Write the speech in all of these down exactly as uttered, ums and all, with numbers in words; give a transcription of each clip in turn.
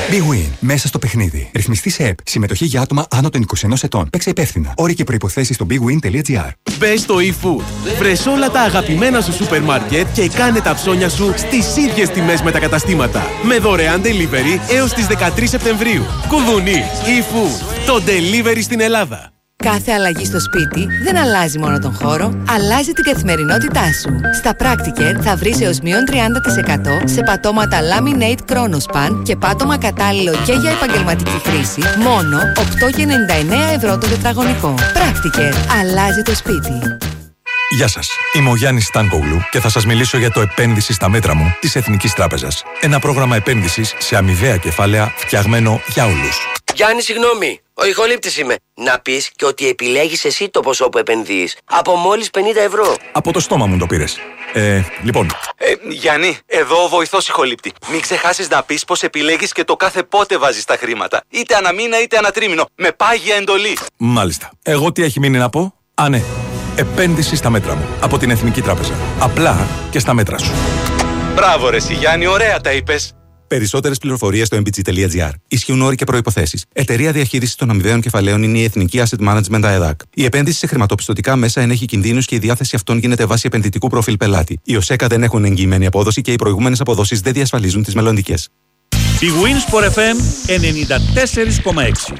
Big Win. Μέσα στο παιχνίδι. Ρυθμιστή σε ΕΠ. Συμμετοχή για άτομα άνω των είκοσι ενός ετών. Παίξε υπεύθυνα. Όροι και προϋποθέσεις στο big win τελεία gr. Μπες στο eFood. Βρες όλα τα αγαπημένα σου σούπερ μάρκετ και κάνε τα ψώνια σου στις ίδιες τιμές με τα καταστήματα. Με δωρεάν delivery έως τις δεκατρείς Σεπτεμβρίου. Κουδουνί. eFood. Το delivery στην Ελλάδα. Κάθε αλλαγή στο σπίτι δεν αλλάζει μόνο τον χώρο, αλλάζει την καθημερινότητά σου. Στα Practicare θα βρεις έως μείον τριάντα τοις εκατό σε πατώματα Laminate Chronospan και πάτωμα κατάλληλο και για επαγγελματική χρήση, μόνο οκτώ κόμμα ενενήντα εννέα ευρώ το τετραγωνικό. Practicare. Αλλάζει το σπίτι. Γεια σας, είμαι ο Γιάννης Στάνκογλου και θα σας μιλήσω για το επένδυση στα μέτρα μου της Εθνικής Τράπεζας. Ένα πρόγραμμα επένδυσης σε αμοιβαία κεφάλαια φτιαγμένο για όλους. Γιάννη, συγγνώμη, ο ηχολήπτης είμαι. Να πεις και ότι επιλέγεις εσύ το ποσό που επενδύεις. Από μόλις πενήντα ευρώ. Από το στόμα μου το πήρες. Ε, λοιπόν. Ε, Γιάννη, εδώ ο βοηθός ηχολήπτη. Μην ξεχάσεις να πεις πως επιλέγεις και το κάθε πότε βάζεις τα χρήματα. Είτε ανά μήνα είτε ανά τρίμηνο. Με πάγια εντολή. Μάλιστα. Εγώ τι έχει μείνει να πω? Α, ναι. Επένδυση στα μέτρα μου. Από την Εθνική Τράπεζα. Απλά και στα μέτρα σου. Μπράβο ρε εσύ, Γιάννη, ωραία τα είπες. Περισσότερες πληροφορίες στο εμ μπι τζι τελεία τζι άρ. Ισχύουν όροι και προϋποθέσεις. Εταιρεία διαχείρισης των αμοιβαίων κεφαλαίων είναι η Εθνική Asset Management ΑΕΔΑΚ. Η επένδυση σε χρηματοπιστωτικά μέσα ενέχει κινδύνους και η διάθεση αυτών γίνεται βάσει επενδυτικού προφίλ πελάτη. Οι ΟΣΕΚΑ δεν έχουν εγγυημένη απόδοση και οι προηγούμενες αποδόσεις δεν διασφαλίζουν τις μελλοντικές. Big Win Sport εφ εμ ενενήντα τέσσερα κόμμα έξι.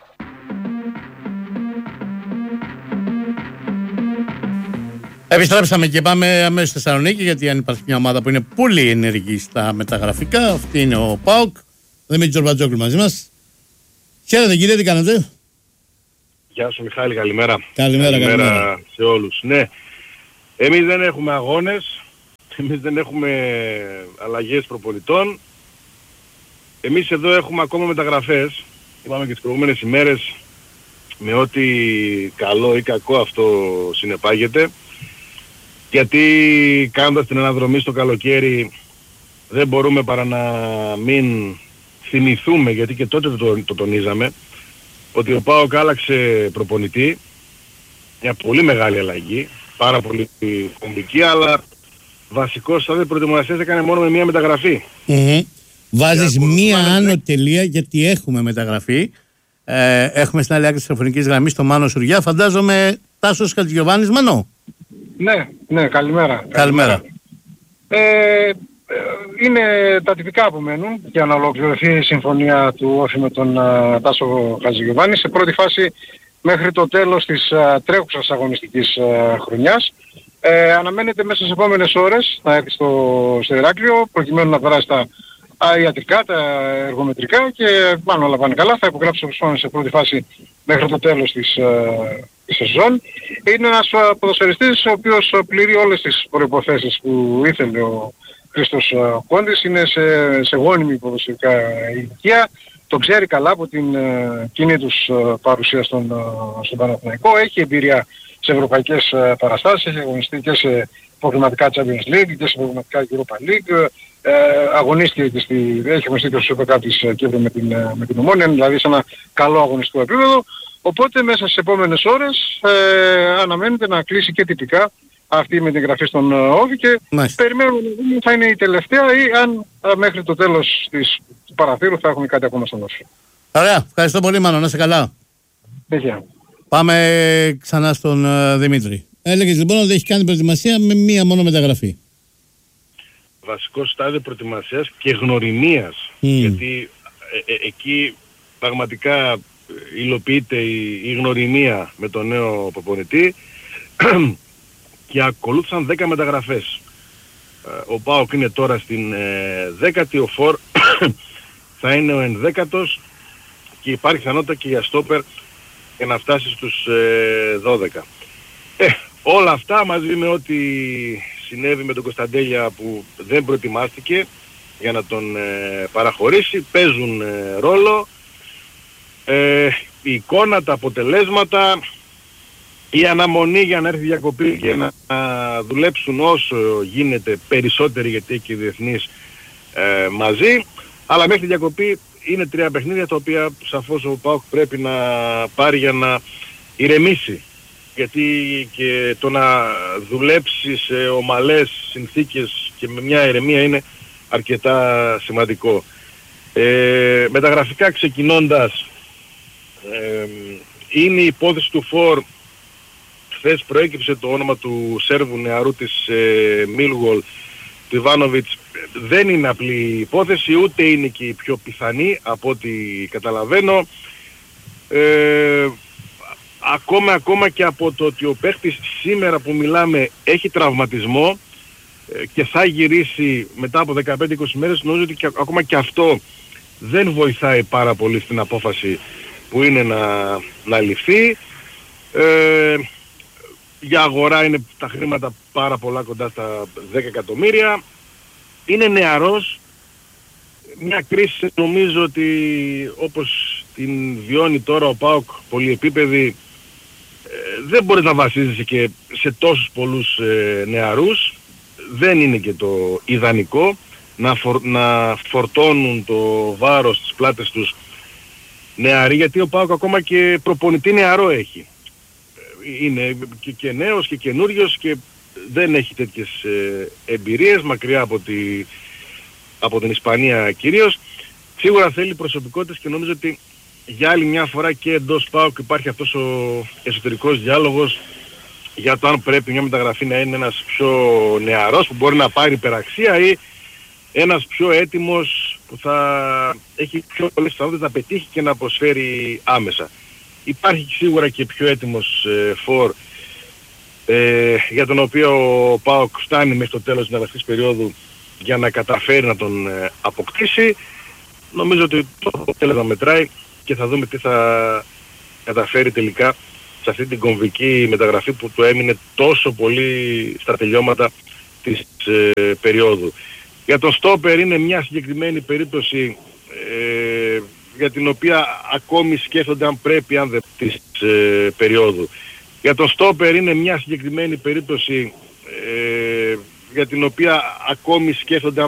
Επιστρέψαμε και πάμε αμέσως στη Θεσσαλονίκη, γιατί αν υπάρχει μια ομάδα που είναι πολύ ενεργή στα μεταγραφικά, αυτή είναι ο ΠΑΟΚ. Δημήτρη Τζορμπατζόγλου μαζί μας. Χαίρετε κύριε, τι κάνετε? Γεια σου Μιχάλη, καλημέρα. Καλημέρα, καλημέρα, καλημέρα. σε όλους. Ναι, εμείς δεν έχουμε αγώνες, εμείς δεν έχουμε αλλαγές προπονητών. Εμείς εδώ έχουμε ακόμα μεταγραφές. Είπαμε και τις προηγούμενες ημέρες με ό,τι καλό ή κακό αυτό συνεπάγεται. Γιατί κάνοντας την αναδρομή στο καλοκαίρι δεν μπορούμε παρά να μην θυμηθούμε, γιατί και τότε το, το τονίζαμε, ότι ο ΠΑΟΚ άλλαξε προπονητή, μια πολύ μεγάλη αλλαγή, πάρα πολύ κομβική, αλλά βασικός στάδιο προετοιμασίας έκανε μόνο με μια μεταγραφή. Mm-hmm. Βάζεις μία άνω τελεία, γιατί έχουμε μεταγραφή. Ε, έχουμε στην άλλη άκρη της τηλεφωνικής γραμμής το Μάνο Σουριά, φαντάζομαι Τάσος Χατζηγιοβάνης. Μανώ. Ναι, ναι, καλημέρα. Καλημέρα. Ε, είναι τα τυπικά που μένουν για να ολοκληρωθεί η συμφωνία του Όφη με τον uh, Τάσο Χατζηγιοβάνη. Σε πρώτη φάση μέχρι το τέλος της uh, τρέχουσας αγωνιστικής uh, χρονιάς. Ε, αναμένεται μέσα στις επόμενες ώρες να έρθει στο, στο Ηράκλειο προκειμένου να περάσει τα ιατρικά, τα εργομετρικά και πάνω όλα πάνε καλά. Θα υπογράψει ο σε πρώτη φάση μέχρι το τέλος της, uh, της σεζόν. Είναι ένας uh, ποδοσφαιριστής ο οποίος uh, πληρεί όλες τις προϋποθέσεις που ήθελε ο Χρήστος uh, Κόντης. Είναι σε, σε γόνιμη ποδοσφαιρικά ηλικία. Το ξέρει καλά από την uh, κοινή τους uh, παρουσία στον, uh, στον Παναθηναϊκό. Έχει εμπειρία σε ευρωπαϊκές uh, παραστάσεις, έχει αγωνιστεί και σε προγραμματικά Champions League και σε προγραμματικά Europa League. Ε, αγωνίστηκε και στη, έχει αγωνιστεί και στο Super Cup της Κύπρου με την, με την Ομόνια, δηλαδή σε ένα καλό αγωνιστικό επίπεδο. Οπότε μέσα στις επόμενες ώρες ε, αναμένεται να κλείσει και τυπικά αυτή με την εγγραφή στον Όβι και Μάλιστα. περιμένουμε να δούμε θα είναι η τελευταία ή αν α, μέχρι το τέλος της, του παραθύρου θα έχουμε κάτι ακόμα στον Όφη. Ωραία, ευχαριστώ πολύ Μάνο, να είσαι καλά. Δέχεια. Πάμε ξανά στον uh, Δημήτρη. Έλεγες λοιπόν ότι έχει κάνει προετοιμασία με μία μόνο μεταγραφή. Βασικό στάδιο προετοιμασίας και γνωριμίας, mm. γιατί ε, ε, εκεί πραγματικά υλοποιείται η, η γνωριμία με τον νέο προπονητή και ακολούθησαν δέκα μεταγραφές. Ο ΠΑΟΚ είναι τώρα στην ε, δέκατη, ο Φορ θα είναι ο ενδέκατος και υπάρχει πιθανότητα και για στόπερ για να φτάσει στους ε, δώδεκα. Ε, όλα αυτά μαζί με ό,τι συνέβη με τον Κωνσταντέλια που δεν προετοιμάστηκε για να τον ε, παραχωρήσει, παίζουν ε, ρόλο. Ε, η εικόνα, τα αποτελέσματα, η αναμονή για να έρθει διακοπή και να, να δουλέψουν όσο γίνεται περισσότεροι, γιατί έχει και διεθνείς ε, μαζί, αλλά μέχρι διακοπή είναι τρία παιχνίδια τα οποία σαφώς ο ΠΑΟΚ πρέπει να πάρει για να ηρεμήσει, γιατί και το να δουλέψει σε ομαλές συνθήκες και με μια ηρεμία είναι αρκετά σημαντικό. Ε, με τα γραφικά ξεκινώντας, ε, είναι η υπόθεση του Φορ. Χθες προέκυψε το όνομα του Σέρβου νεαρού της ε, Millwall, του Ιβάνοβιτς. Δεν είναι απλή υπόθεση, ούτε είναι και η πιο πιθανή από ό,τι καταλαβαίνω. Ε, ακόμα, ακόμα και από το ότι ο παίχτης σήμερα που μιλάμε έχει τραυματισμό ε, και θα γυρίσει μετά από δεκαπέντε είκοσι μέρες, νομίζω ότι και, ακόμα και αυτό δεν βοηθάει πάρα πολύ στην απόφαση που είναι να, να ληφθεί. Ε, για αγορά είναι τα χρήματα πάρα πολλά, κοντά στα δέκα εκατομμύρια. Είναι νεαρός. Μια κρίση νομίζω ότι όπως την βιώνει τώρα ο ΠΑΟΚ πολυεπίπεδη, ε, δεν μπορείς να βασίζεσαι και σε τόσους πολλούς ε, νεαρούς. Δεν είναι και το ιδανικό να, φορ, να φορτώνουν το βάρος στις πλάτες τους νεαροί, γιατί ο ΠΑΟΚ ακόμα και προπονητή νεαρό έχει. Είναι και, και νέος και καινούριος και δεν έχει τέτοιες ε, εμπειρίες, μακριά από, τη, από την Ισπανία κυρίως. Σίγουρα θέλει προσωπικότητες και νομίζω ότι για άλλη μια φορά και εντός ΠΑΟΚ υπάρχει αυτός ο εσωτερικός διάλογος για το αν πρέπει μια μεταγραφή να είναι ένας πιο νεαρός που μπορεί να πάρει υπεραξία ή ένας πιο έτοιμος που θα έχει πιο πολλές πιθανότητες να πετύχει και να προσφέρει άμεσα. Υπάρχει σίγουρα και πιο έτοιμος ε, φορ ε, για τον οποίο ο ΠΑΟΚ φτάνει μέχρι το τέλος της μεταγραφικής περίοδου για να καταφέρει να τον ε, αποκτήσει. Νομίζω ότι το αποτέλεσμα μετράει και θα δούμε τι θα καταφέρει τελικά σε αυτή την κομβική μεταγραφή που του έμεινε τόσο πολύ στα τελειώματα της ε, περίοδου. Για τον στόπερ είναι μια συγκεκριμένη περίπτωση ε, για την οποία ακόμη σκέφτονται αν πρέπει, αν δεν της ε, περίοδου. Για τον στόπερ είναι μια συγκεκριμένη περίπτωση ε, για την οποία ακόμη σκέφτονται